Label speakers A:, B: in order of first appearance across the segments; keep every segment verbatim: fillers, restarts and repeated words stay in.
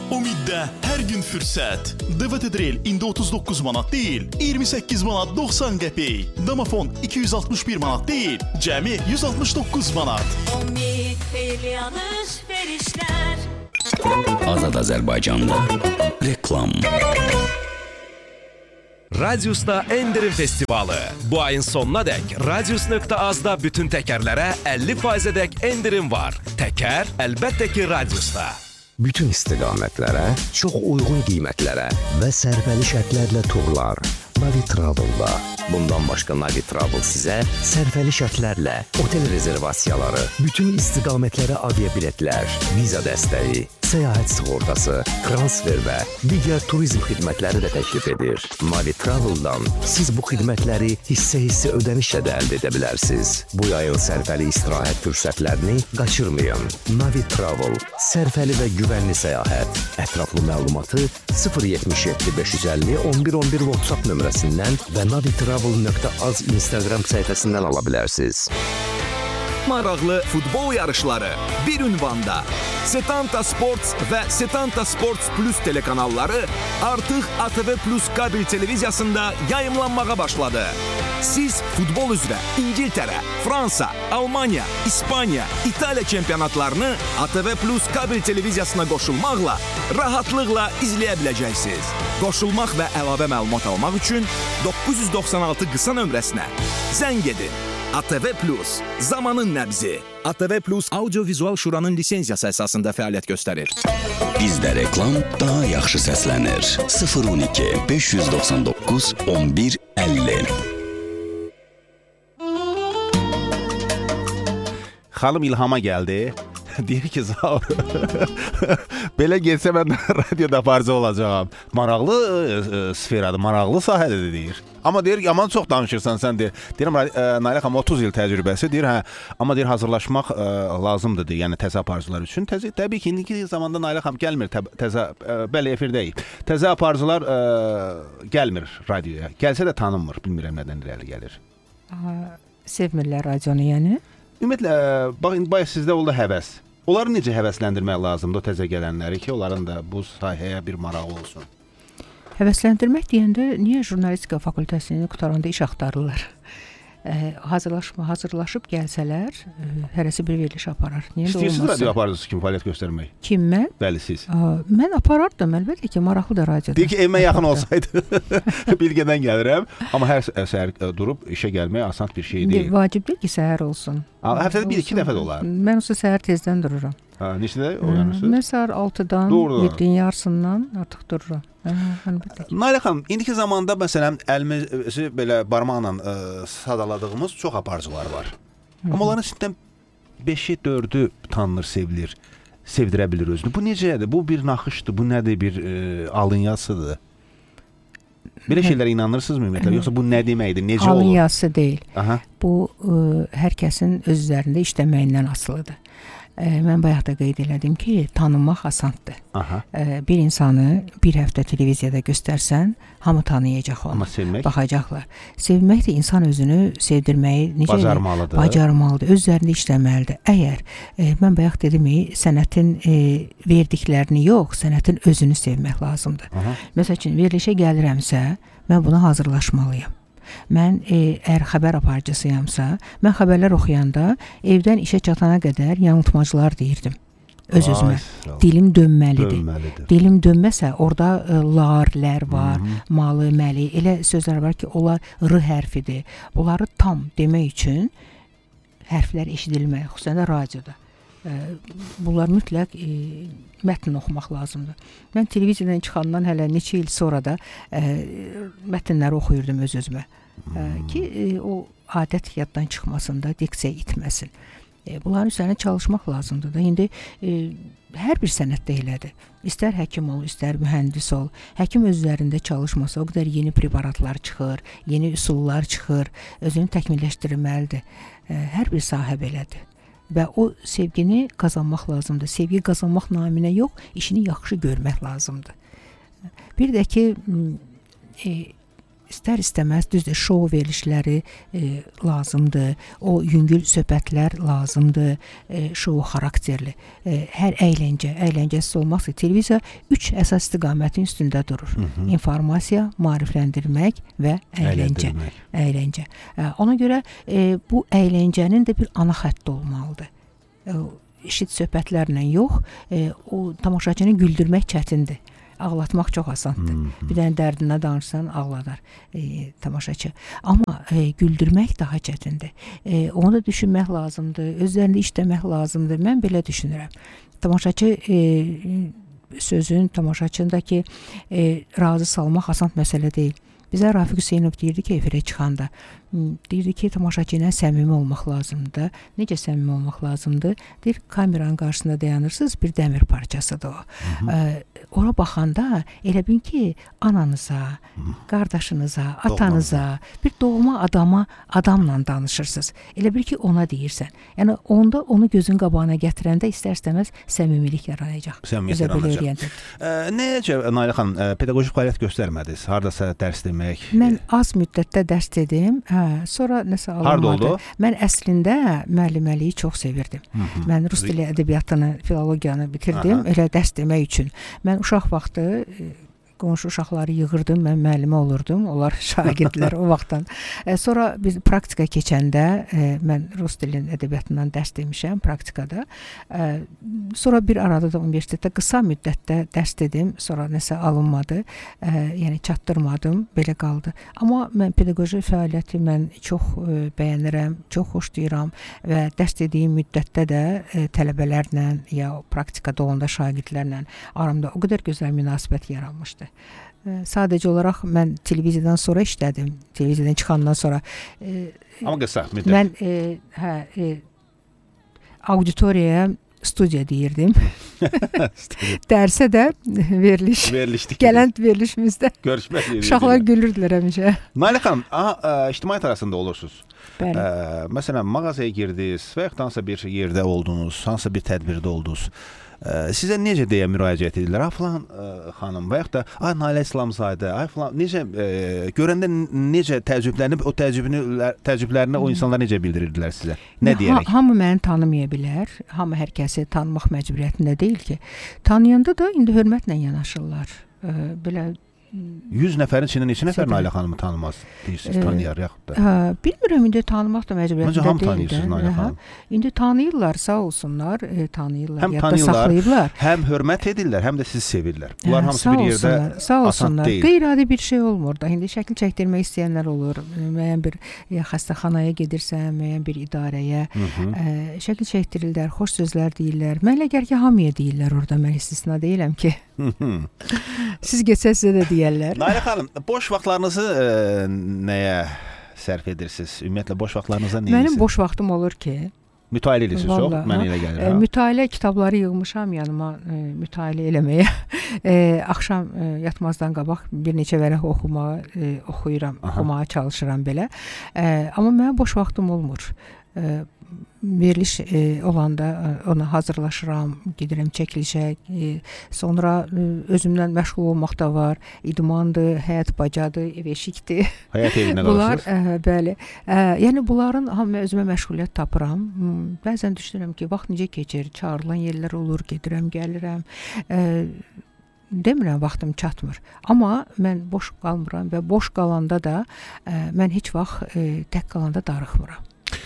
A: Umiddə hər gün fürsət. D V T Drill indi otuz doqquz manat deyil, iyirmi səkkiz manat doxsan qəpik. Domofon iki yüz altmış bir manat deyil, cəmi yüz altmış doqquz manat.
B: Umid xeyli alış-verişlər.
C: Azad Azərbaycanda reklam.
D: Radius'ta Endirim Festivalı. Bu ayın sonuna dək Radius nöqtə azda bütün təkərlərə əlli faiz dək endirim var. Təkər əlbəttə ki Radius'ta.
E: Bütün istiqamətlərə, çox uyğun qiymətlərə və sərfəli şərtlərlə turlar Navi Travel'da. Bundan başqa Navi Travel sizə sərfəli şərtlərlə otel rezervasiyaları, bütün istiqamətlərə aviabiletlər, viza dəstəyi, səyahət sığortası, transfer və digər turizm xidmətləri də təklif edir. Navi Travel'dan siz bu xidmətləri hissə-hissə ödənişlə də əldə edə bilərsiniz. Bu yayın sərfəli istirahət fürsətlərini qaçırmayın. Navi Travel, sərfəli və güvənli səyahət. Ətraflı məlumatı sıfır yetmiş yeddi beş yüz əlli on bir on bir WhatsApp nömrəsindən və navitravel nöqtə az Instagram səhifəsindən ala bilərsiniz.
D: Maraqlı futbol yarışları bir ünvanda. Setanta Sports və Setanta Sports Plus telekanalları artıq A T V Plus kabel televiziyasında yayımlanmağa başladı. Siz futbol üzrə İngiltərə, Fransa, Almanya, İspaniya, İtaliya çempionatlarını A T V Plus kabel televiziyasına qoşulmaqla rahatlıqla izləyə biləcəksiniz. Qoşulmaq və əlavə məlumat almaq üçün doqquz yüz doxsan altı qısa nömrəsinə zəng edin. A T V Plus, zamanın nəbzi. A T V Plus Audio-Vizual Şuranın lisenziyası əsasında fəaliyyət göstərir.
C: Bizdə reklam daha yaxşı səslənir. sıfır on iki beş yüz doxsan doqquz on bir əlli.
F: Xanım İlhama gəldi. Deyir ki, Zaur, belə getsə mən radioda farzı olacağam. Maraqlı e, sferadır, maraqlı sahədir deyir. Amma deyir, yaman çox danışırsan sən deyir. Deyirəm, Nailə xanım otuz il təcrübəsi deyir, hə. Amma deyir, hazırlaşmaq ə, lazımdır deyir, yəni təzə aparıcılar üçün. Təzə, təbii ki, indiki zamanda Nailə xanım gəlmir təzə, ə, bəli, efirdəyik. Təzə aparıcılar ə, gəlmir radioya. Gəlsə də tanınmır, bilmirəm nədən irəli gəlir.
G: Aha, sevmirlər radionu, yəni?
F: Ümumiyyətlə, bax, bayaq sizdə oldu həvəs. Onları necə həvəsləndirmək lazımdır o təzə gələnləri ki, onların da bu sahəyə bir marağı olsun?
G: Həvəsləndirmək deyəndə niyə jurnalistika fakültəsini qutaranda iş axtarırlar? Ə, hazırlaşma, hazırlaşıb gəlsələr, ə, hərəsi bir veriliş aparar. Niyə də olmasın?
F: İstəyirsiniz radio aparıcısı kimi fəaliyyət göstərmək?
G: Kim, mən?
F: Bəli, siz.
G: Ə, mən aparardım, əlbəttə ki, maraqlıdır radioda.
F: Deyir ki, evimə yaxın olsaydı, Bilgədən gəlirəm. Amma hər səhər durub işə gəlmək asan bir şey deyil.
G: Vacib deyil ki, səhər olsun.
F: Həftədə bir, iki dəfə də olar.
G: Mən olsa səhər tezdən dururam.
F: Hə, neçədə oyanırsınız?
G: Mən səhər altıdan, yeddinin yarısından artıq dururam.
F: Nailə xanım, indiki zamanda məsələn əlimizi belə barmaqla ə, sadaladığımız çox aparıcılar var. Hı -hı. Amma onların içindən beşi, dördü tanınır, sevilir, sevdirə bilir özünü. Bu necədir? Bu bir naxışdır, bu nədir? Bir ə, alın-yazısıdır. Belə şeylərə inanırsınız mı ümumiyyətlə? Yoxsa bu nə deməkdir? Necə olur?
G: Alın-yazısı deyil.
F: Aha.
G: Bu ə, hər kəsin öz üzərində işləməyindən asılıdır. Mən bayaq da qeyd elədim ki, tanınmaq asandır. Aha. Bir insanı bir həftə televiziyada göstərsən, hamı tanıyacaq onu.
F: Amma sevmək?
G: Baxacaqlar. Sevmək də insan özünü sevdirməyi necə
F: bacarmalıdır.
G: Bacarmalıdır, öz üzərində işləməlidir. Əgər, e, mən bayaq dedim ki, sənətin e, verdiklərini yox, sənətin özünü sevmək lazımdır. Aha. Məsəl üçün, verilişə gəlirəmsə, mən buna hazırlaşmalıyam. Mən e, əgər xəbər aparıcısıyamsa, mən xəbərlər oxuyanda evdən işə çatana qədər yanıltmacılar deyirdim. Öz-özümə. Dilim dönməlidir. dönməlidir. Dilim dönməsə, orada e, lar, lər var, Hı -hı. malı, məli, elə sözlər var ki, onlar r hərfidir. Bunları tam demək üçün hərflər eşidilmək, xüsusən də radioda. E, bunlar mütləq e, mətn oxumaq lazımdır. Mən televiziyadan çıxandan hələ neçə il sonra da e, mətnləri oxuyurdum öz-özümə. E, ki e, o adət yaddan çıxmasın da, diksiya itməsin. E, bunların üzərində çalışmaq lazımdır da. İndi e, hər bir sənətdə elədir. İstər həkim ol, istər mühəndis ol. Həkim öz üzərində çalışmasa, o qədər yeni preparatlar çıxır, yeni üsullar çıxır, özünü təkmilləşdirməlidir. E, hər bir sahə belədir. Və o sevgini qazanmaq lazımdır. Sevgi qazanmaq naminə yox, işini yaxşı görmək lazımdır. Bir də ki, e, istər-istəməz düzdür, şou verilişləri e, lazımdır. O yüngül söhbətlər lazımdır. E, şou xarakterli. E, hər əyləncə, əyləncəsiz olmaqsa televiziya üç əsas istiqamətin üstündə durur. Hı -hı. İnformasiya, maarifləndirmək və əyləncə. Əyləncə. E, ona görə e, bu əyləncənin də bir ana xətti olmalıdır. E, işit söhbətlərlə yox, e, o tamaşaçını güldürmək çətindir. Ağlatmaq çox asandır. Hmm. Bir dənə dərdinə danışsan ağladar e, tamaşaçı. Amma e, güldürmək daha çətindir. E, onu da düşünmək lazımdır. Özlərində işləmək lazımdır. Mən belə düşünürəm. Tamaşaçı e, sözün, tamaşaçındakı e, razı salmaq asan məsələ deyil. Bizə Rafiq Hüseynov deyirdi ki, efirə çıxanda, deyirdi ki, tamaşaçı ilə səmimi olmaq lazımdır. Necə səmimi olmaq lazımdır? Deyir, kameranın qarşısında dayanırsınız, bir dəmir parçasıdır o. Hı -hı. E, ora baxanda elə bilin ki, ananıza, Hı -hı. qardaşınıza, atanıza, doğma. bir doğma adama, adamla danışırsınız. Elə bil ki, ona deyirsən. Yəni, onda onu gözün qabağına gətirəndə istər-istəməz səmimilik yaranacaq.
F: Səmimilik yaranacaq. E, necə, Nailə xanım, e, pedaqoji fəaliyyət göstərmədiniz? Hardasa dərs demək?
G: Mən az müddətdə dərs dedim. Hə, sonra nəsə alınmadı.
F: Harda oldu?
G: Mən əslində müəlliməliyi çox sevirdim. Hı -hı. Mən rus dili ədəbiyyatını, filologiyanı bitirdim, Aha. elə dərs demək üçün. Mən uşaq vaxtı qonşu uşaqları yığırdım, mən müəllimə olurdum, onlar şagirdlər o vaxtdan. E, sonra biz praktika keçəndə, e, mən rus dilinin ədəbiyyatından dərs demişəm, praktikada. E, sonra bir arada da universitetdə qısa müddətdə dərs dedim, sonra nəsə alınmadı, e, yəni çatdırmadım, belə qaldı. Amma mən pedaqoji fəaliyyəti mən çox e, bəyənirəm, çox xoşlayıram və dərs dediyim müddətdə də e, tələbələrlə ya praktikada olanda şagirdlərlə aramda o qədər gözəl münasibət yaranmışdı. Sadəcə olaraq mən televiziyadan sonra işlədim. Televiziyadan çıxandan sonra. E,
F: Amma qısa müddət.
G: Mən e, hə, e, auditoriyaya studiya deyirdim. Dərsə də veriliş.
F: Verilişdik.
G: Gələn verilişimizdə.
F: Görüşmək.
G: Uşaqlar gülürdülər həmişə.
F: Nailə xanım, aha, ictimaiyyət arasında olursunuz.
G: Bəli.
F: Ə, məsələn, mağazaya girdiniz və yaxud hansısa bir yerdə oldunuz, hansısa bir tədbirdə oldunuz. Sizə necə deyə müraciət edirlər? Ay filan ə, xanım və yaxud da ay Nailə İslamzadə, ay filan necə ə, görəndə necə təəccüblənib o təəccübünü təəccüblərini o insanlar necə bildirirdilər sizə? Nə
G: ha,
F: deyərək?
G: Hamı məni tanımaya bilər. Hamı hər kəsi tanımaq məcburiyyətində deyil ki. Tanıyanda da indi hörmətlə yanaşırlar. Ə, belə
F: yüz nəfərin içində neçə nəfər Nailə xanımı tanımaz deyirsiniz, tanıyar yaxud da?
G: Hə, bilmirəm, indi tanımaq da məcburiyyətində deyil.
F: Məncə hamı tanıyırsınız Nailə xanım.
G: İndi tanıyırlar, sağ olsunlar, e, tanıyırlar,
F: həm
G: yadda
F: tanıyırlar,
G: saxlayıblar.
F: Həm hörmət edirlər, həm də sizi sevirlər. Bunlar
G: Hə,
F: hamısı bir yerdə
G: olsunlar, sağ olsunlar.
F: asan deyil.
G: Qeyri-adi bir şey olmur da. İndi şəkil çəkdirmək istəyənlər olur. Müəyyən bir ya, xəstəxanaya gedirsən, müəyyən bir idarəyə
F: Hı -hı.
G: ə, şəkil çəkdirirlər, xoş sözlər deyirlər. Mən elə gəl ki, hamıya deyirlər orada, mən istisna deyiləm ki. Siz geçsəz sizə də deyərlər.
F: Nailə xanım, boş vaxtlarınızı ə, nəyə sərf edirsiniz? Ümumiyyətlə boş vaxtlarınızda nə edirsiniz?
G: Mənim boş vaxtım olur ki,
F: mütailə edirsiniz çox, mən elə gəlir.
G: E, mütailə kitabları yığmışam yanıma e, mütailə eləməyə. E, axşam e, yatmazdan qabaq bir neçə vərəq oxumağa e, oxuyuram, Aha. oxumağa çalışıram belə. E, amma mənim boş vaxtım olmur. E, veriliş e, olanda e, ona hazırlaşıram, gedirəm çəkilişə, e, sonra e, özümdən məşğul olmaq da var. İdmandır, həyat bacadır, ev eşikdir.
F: Həyat evinə
G: Bunlar,
F: qalırsınız?
G: E, bəli. E, yəni bunların hamı özümə məşğuliyyət tapıram. Hmm, bəzən düşünürəm ki, vaxt necə keçir, çağırılan yerlər olur, gedirəm, gəlirəm. E, demirəm vaxtım çatmır. Amma mən boş qalmıram və boş qalanda da e, mən heç vaxt e, tək qalanda darıxmıram.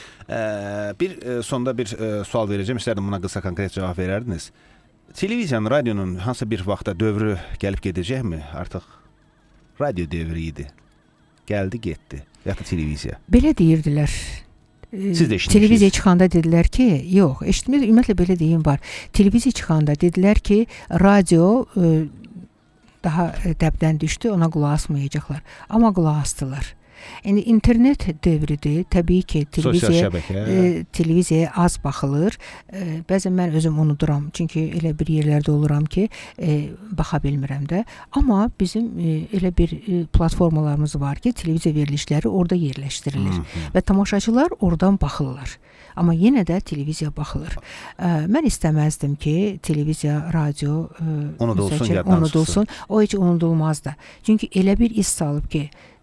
F: Bir sonda bir sual verəcəm. İstərdim buna qısa konkret cavab verərdiniz. Televiziyanın, radionun hansısa bir vaxtda dövrü gəlib gedəcəkmi? Artıq radio dövrü idi. Gəldi, getdi. Ya da televiziya.
G: Belə deyirdilər.
F: Siz də eşitmişsiniz.
G: Televiziya çıxanda dedilər ki, yox, eşitmir, ümumiyyətlə belə deyim var. Televiziya çıxanda dedilər ki, radio e, daha dəbdən düşdü, ona qulaq asmayacaqlar. Amma qulaq asdılar. Yəni internet dövrüdür. Təbii ki, televiziya e, televiziyaya az baxılır. E, bəzən mən özüm unuduram. Çünki elə bir yerlərdə oluram ki, e, baxa bilmirəm də. Amma bizim e, elə bir e, platformalarımız var ki, televiziya verilişləri orada yerləşdirilir. Hı -hı. Və tamaşaçılar oradan baxırlar. Amma yenə də televiziya baxılır. E, mən istəməzdim ki, televiziya, radio e,
F: unudulsun,
G: unudulsun. O heç unudulmaz da. Çünki elə bir iz salıb ki,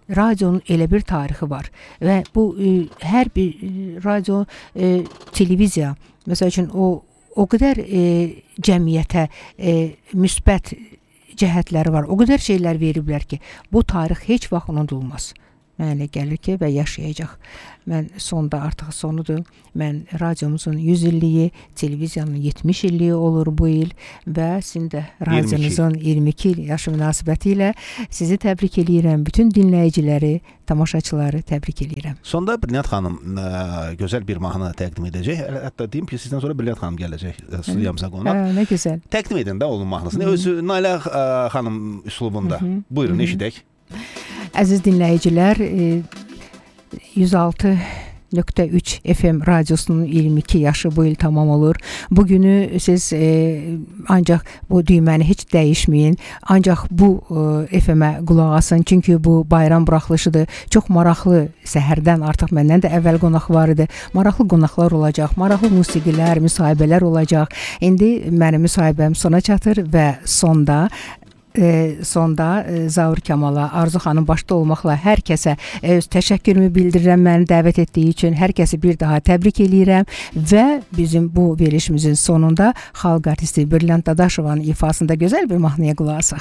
G: radionun elə bir tarixi var və bu e, hər bir e, radio, e, televiziya, məsəl üçün o o qədər e, cəmiyyətə e, müsbət cəhətləri var, o qədər şeylər veriblər ki, bu tarix heç vaxt unudulmaz. Mənə elə gəlir ki, və yaşayacaq. Mən sonda artıq sonudur. Mən radiomuzun yüz illiyi, televiziyanın yetmiş illiyi olur bu il və sizin də radionuzun iyirmi iki yaşı münasibəti ilə sizi təbrik edirəm. Bütün dinləyiciləri, tamaşaçıları təbrik edirəm.
F: Sonda Brilliant xanım ə, gözəl bir mahnı təqdim edəcək. Hətta deyim ki, sizdən sonra Brilliant xanım gələcək studiyamıza qonaq.
G: Hə, nə gözəl.
F: Təqdim edin də onun mahnısını. Özü Nailə ə, xanım üslubunda. Hı -hı. Buyurun, eşidək.
G: Əziz dinləyicilər, yüz altı nöqtə üç F M radiosunun iyirmi iki yaşı bu il tamam olur. Bugünü siz e, ancaq bu düyməni heç dəyişməyin. Ancaq bu e, F M-ə qulaq asın. Çünki bu bayram buraxılışıdır. Çox maraqlı, səhərdən artıq məndən də əvvəl qonaq var idi. Maraqlı qonaqlar olacaq, maraqlı musiqilər, müsahibələr olacaq. İndi mənim müsahibəm sona çatır və sonda E, sonda e, Zaur Kamala, Arzu xanım başda olmaqla hər kəsə e, öz təşəkkürümü bildirirəm məni dəvət etdiyi üçün. Hər kəsi bir daha təbrik eləyirəm və bizim bu verilişimizin sonunda xalq artisti Brilliant Dadaşovanın ifasında gözəl bir mahnıya qulaq asaq.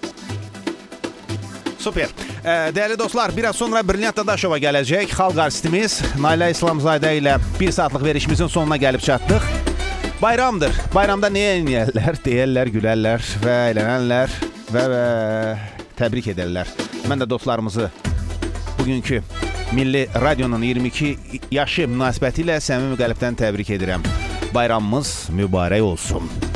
F: Super. E, dəyərli dostlar, biraz sonra Brilliant Dadaşova gələcək. Xalq artistimiz Nailə İslamzadə ilə bir saatlıq verilişimizin sonuna gəlib çatdıq. Bayramdır. Bayramda nə edirlər? Deyərlər, gülərlər və əylənərlər və, və təbrik edərlər. Mən də dostlarımızı bugünkü Milli Radionun iyirmi iki yaşı münasibəti ilə səmimi qəlbdən təbrik edirəm. Bayramımız mübarək olsun.